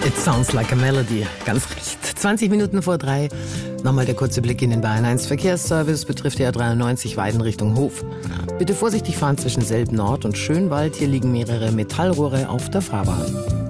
It sounds like a melody. Ganz recht. 20 Minuten vor 3. Nochmal der kurze Blick in den Bayern 1 Verkehrsservice. Betrifft der A93 Weiden Richtung Hof. Bitte vorsichtig fahren zwischen Selb Nord und Schönwald. Hier liegen mehrere Metallrohre auf der Fahrbahn.